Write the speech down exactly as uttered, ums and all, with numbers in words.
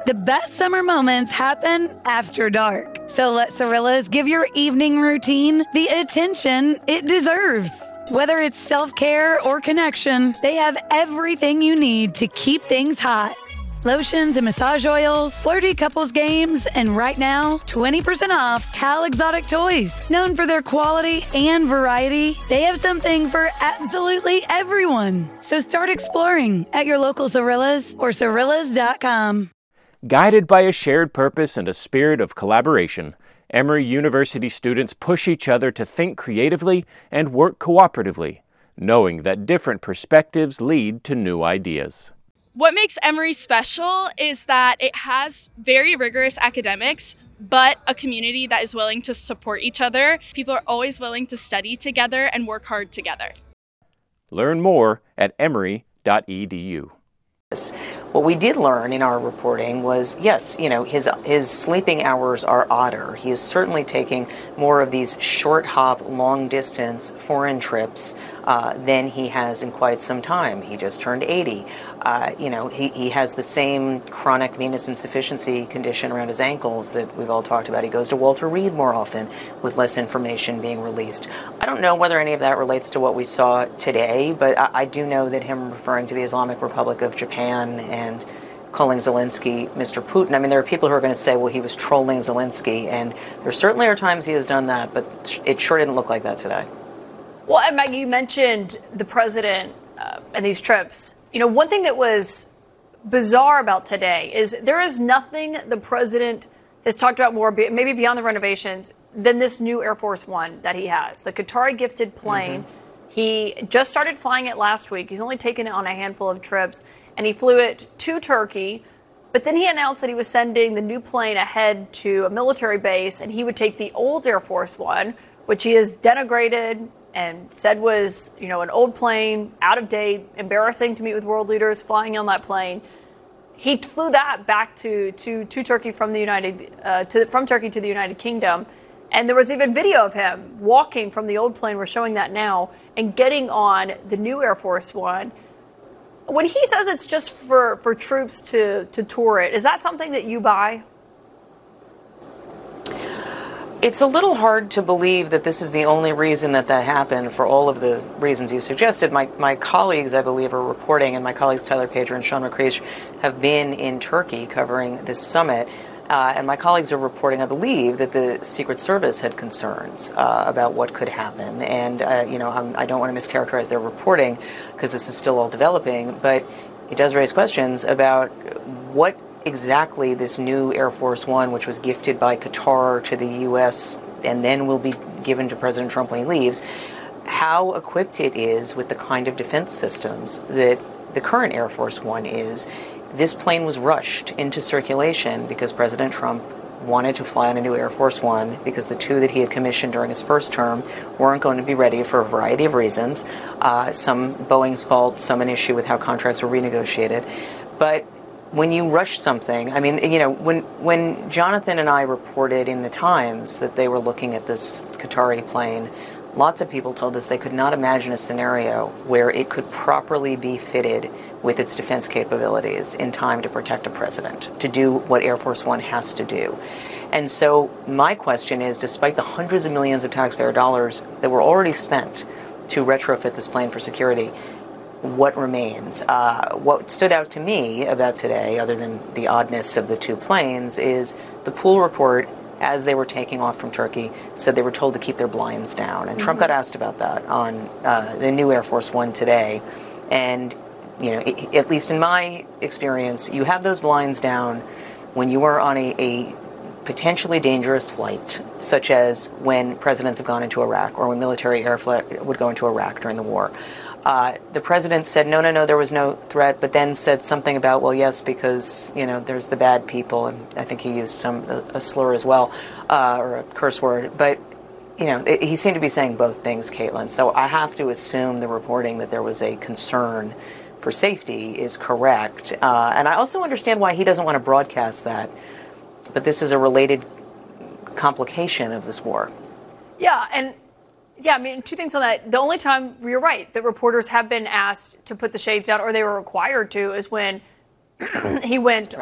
The best summer moments happen after dark. So let Cirillas give your evening routine the attention it deserves. Whether it's self-care or connection, they have everything you need to keep things hot. Lotions and massage oils, flirty couples games, and right now, twenty percent off Cal Exotic Toys. Known for their quality and variety, they have something for absolutely everyone. So start exploring at your local Cirillas or Cirillas dot com. Guided by a shared purpose and a spirit of collaboration, Emory University students push each other to think creatively and work cooperatively, knowing that different perspectives lead to new ideas. What makes Emory special is that it has very rigorous academics, but a community that is willing to support each other. People are always willing to study together and work hard together. Learn more at emory dot e d u. What we did learn in our reporting was, yes, you know, his his sleeping hours are odder. He is certainly taking more of these short hop, long distance foreign trips uh, than he has in quite some time. He just turned eighty. Uh, you know, he, he has the same chronic venous insufficiency condition around his ankles that we've all talked about. He goes to Walter Reed more often with less information being released. I don't know whether any of that relates to what we saw today, but I, I do know that him referring to the Islamic Republic of Japan and calling Zelensky Mister Putin, I mean, there are people who are going to say, well, he was trolling Zelensky, and there certainly are times he has done that, but it sure didn't look like that today. Well, and Maggie, you mentioned the president uh, and these trips. You know, one thing that was bizarre about today is there is nothing the president has talked about more, maybe beyond the renovations, than this new Air Force One that he has, the Qatari gifted plane. Mm-hmm. He just started flying it last week. He's only taken it on a handful of trips, and he flew it to Turkey. But then he announced that he was sending the new plane ahead to a military base, and he would take the old Air Force One, which he has denigrated and said was, you know, an old plane, out of date, embarrassing to meet with world leaders flying on that plane. He flew that back to to, to Turkey from the United uh, to from Turkey to the United Kingdom, and there was even video of him walking from the old plane. We're showing that now, and getting on the new Air Force One. When he says it's just for, for troops to to tour it, is that something that you buy? It's a little hard to believe that this is the only reason that that happened, for all of the reasons you suggested. My my colleagues, I believe, are reporting, and my colleagues Tyler Pager and Sean McCreesh have been in Turkey covering this summit. Uh, and my colleagues are reporting, I believe, that the Secret Service had concerns uh, about what could happen. And, uh, you know, I'm, I don't want to mischaracterize their reporting because this is still all developing, but it does raise questions about what exactly this new Air Force One, which was gifted by Qatar to the U S and then will be given to President Trump when he leaves, how equipped it is with the kind of defense systems that the current Air Force One is. This plane was rushed into circulation because President Trump wanted to fly on a new Air Force One because the two that he had commissioned during his first term weren't going to be ready for a variety of reasons. Uh, some Boeing's fault, some an issue with how contracts were renegotiated. But when you rush something, I mean, you know, when when Jonathan and I reported in the Times that they were looking at this Qatari plane, lots of people told us they could not imagine a scenario where it could properly be fitted with its defense capabilities in time to protect a president, to do what Air Force One has to do. And so my question is, despite the hundreds of millions of taxpayer dollars that were already spent to retrofit this plane for security, what remains? Uh, what stood out to me about today, other than the oddness of the two planes, is the pool report, as they were taking off from Turkey, said they were told to keep their blinds down. And mm-hmm. Trump got asked about that on uh, the new Air Force One today. And, you know, it, at least in my experience, you have those blinds down when you are on a, a potentially dangerous flight, such as when presidents have gone into Iraq or when military air flight would go into Iraq during the war. Uh, the president said, no, no, no, there was no threat, but then said something about, well, yes, because, you know, there's the bad people, and I think he used some a, a slur as well, uh, or a curse word. But, you know, it, he seemed to be saying both things, Caitlin. So I have to assume the reporting that there was a concern for safety is correct. Uh, and I also understand why he doesn't want to broadcast that. But this is a related complication of this war. Yeah, and yeah, I mean, two things on that. The only time, you're right, that reporters have been asked to put the shades down, or they were required to, is when he went